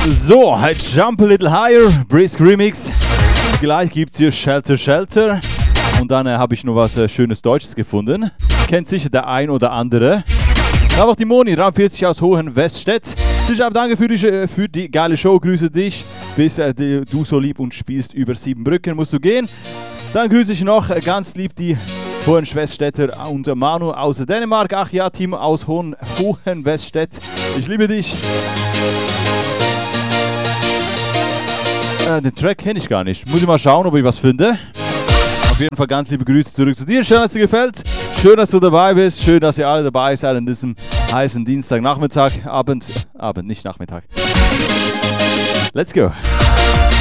So, Jump a Little Higher, Brisk Remix. Gleich gibt's hier Shelter Shelter. Und dann habe ich noch was schönes Deutsches gefunden. Kennt sicher der ein oder andere. Da auch die Moni, Raum 40 aus Hohenweststedt. Danke für die geile Show, grüße dich. Bis du so lieb und spielst über 7 Brücken, musst du gehen. Dann grüße ich noch ganz lieb die Hohenweststädter und Manu aus Dänemark. Ach ja, Team aus Hohenweststedt. Ich liebe dich. Den Track kenne ich gar nicht. Muss ich mal schauen, ob ich was finde. Auf jeden Fall ganz liebe Grüße zurück zu dir. Schön, dass es dir gefällt. Schön, dass du dabei bist. Schön, dass ihr alle dabei seid an diesem heißen Dienstagnachmittag. Abend, nicht Nachmittag. Let's go.